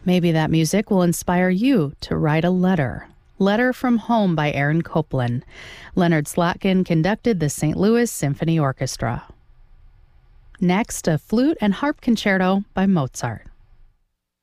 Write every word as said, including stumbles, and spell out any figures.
Maybe that music will inspire you to write a letter. Letter from Home by Aaron Copland. Leonard Slatkin conducted the Saint Louis Symphony Orchestra. Next, a flute and harp concerto by Mozart.